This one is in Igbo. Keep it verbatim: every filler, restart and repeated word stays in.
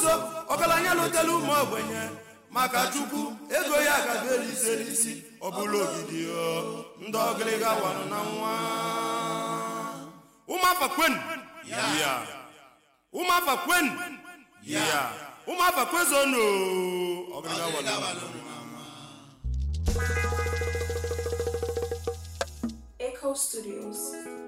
ọgaranya lotelu ụmụ ogbenye maka Chukwu ego ya ka belise n'isi ọ bụla ogidi ndị ọgịlịga wanụ na nwa ụmụafa kwen ya ụmụafa kwen ya ụmụafa kwezono ọgịlịga wanụ Echo Studios.